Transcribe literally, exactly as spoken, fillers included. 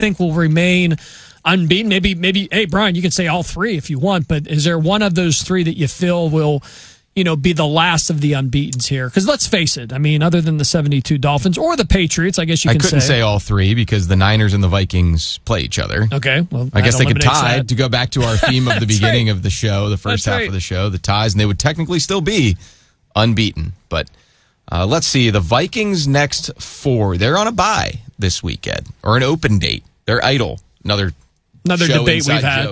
think will remain unbeaten? Maybe, maybe. Hey, Brian, you can say all three if you want, but is there one of those three that you feel will, you know, be the last of the unbeatens here? Because let's face it, I mean, other than the seventy-two Dolphins or the Patriots, I guess you I can say. I couldn't say all three because the Niners and the Vikings play each other. Okay, well, I guess they could tie that. to go back to our theme of the beginning right. of the show, the first That's half right. of the show, the ties, and they would technically still be unbeaten. But uh, let's see, the Vikings next four, they're on a bye this weekend or an open date. They're idle. Another Another show debate inside we've had. joke.